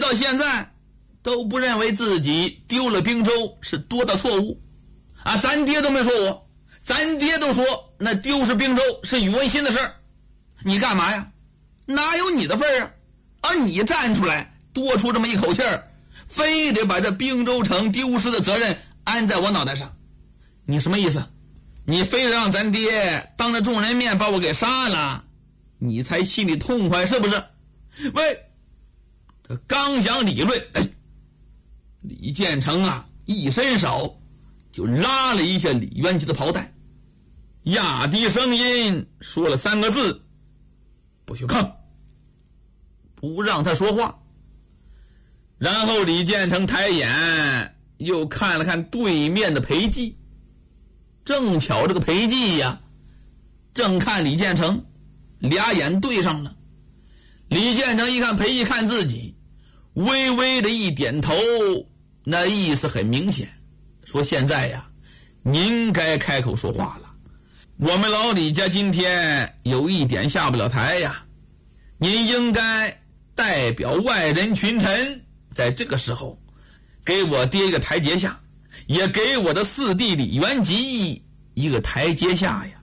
到现在都不认为自己丢了滨州是多大错误啊！咱爹都没说我，咱爹都说那丢失滨州是宇文新的事儿，你干嘛呀？哪有你的份儿啊？而你站出来多出这么一口气儿，非得把这滨州城丢失的责任安在我脑袋上，你什么意思？你非得让咱爹当着众人面把我给杀了，你才心里痛快是不是？喂，这刚讲理论，李建成啊一伸手就拉了一下李元吉的袍带，压低声音说了3个字：不许吭，不让他说话。然后李建成抬眼又看了看对面的裴寂，正巧这个裴寂呀正看李建成，俩眼对上了。李建成一看裴寂看自己，微微的一点头，那意思很明显，说现在呀您该开口说话了，我们老李家今天有一点下不了台呀，您应该代表外人群臣在这个时候给我爹一个台阶下，也给我的四弟李元吉一个台阶下呀。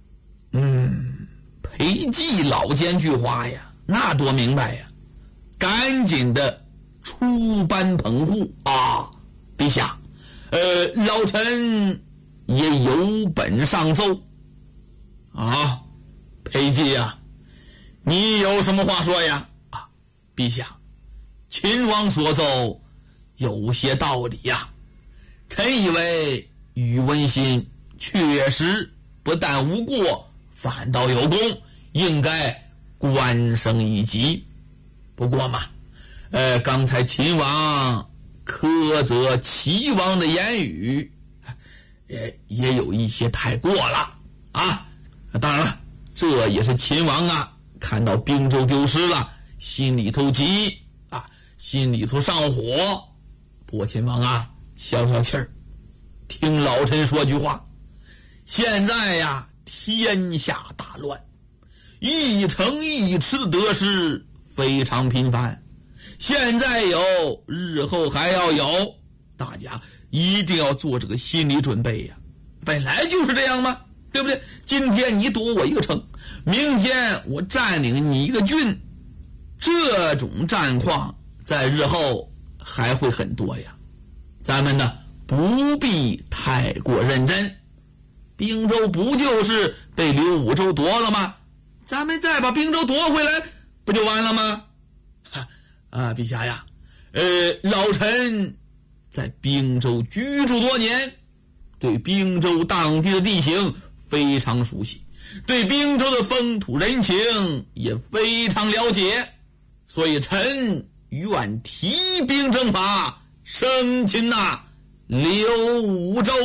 裴寂老奸巨猾呀，那多明白呀，赶紧的出班捧护啊！陛下，老臣也有本上奏啊。裴寂呀，你有什么话说呀？啊，陛下，秦王所奏有些道理呀，臣以为宇文新确实不但无过，反倒有功，应该官升一级。不过嘛，刚才秦王苛责齐王的言语，也有一些太过了啊。当然了，这也是秦王啊看到滨州丢失了，心里头急啊，心里头上火。不过秦王啊，消消气儿，听老臣说句话。现在呀，天下大乱，一城一池的得失非常频繁，现在有，日后还要有，大家一定要做这个心理准备呀。本来就是这样嘛，对不对？今天你夺我一个城，明天我占领你一个郡，这种战况在日后还会很多呀。咱们呢不必太过认真，滨州不就是被刘武周夺了吗？咱们再把滨州夺回来不就完了吗？陛下呀，老臣在滨州居住多年，对滨州当地的地形非常熟悉，对滨州的风土人情也非常了解，所以臣愿提兵征伐，生擒刘武周。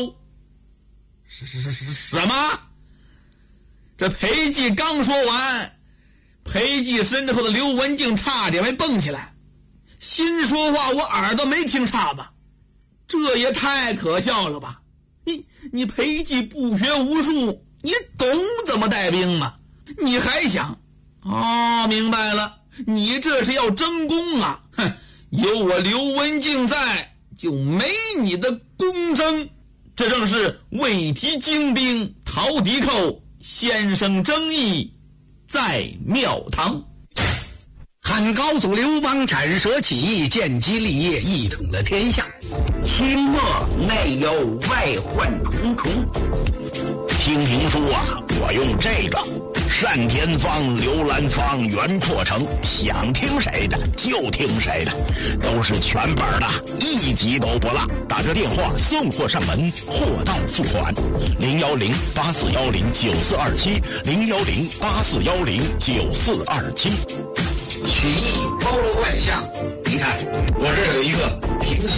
什么？这裴寂刚说完，裴寂身后的刘文静差点没蹦起来，心说话我耳朵没听差吧？这也太可笑了吧！你裴寂不学无术，你懂怎么带兵吗？你还想明白了，你这是要争功啊！哼，有我刘文静在，就没你的功争。这正是未提精兵讨敌寇，先生争议在庙堂。 汉高祖刘邦斩蛇起义，建基立业，一统了天下。 清末内有外患重重。听评书啊，我用这个单田芳、刘兰芳、袁阔成，想听谁的就听谁的，都是全本的，一集都不落。打这电话送货上门，货到付款。010-8410-9427 010-8410-9427。 曲艺包罗万象，你看我这有一个评书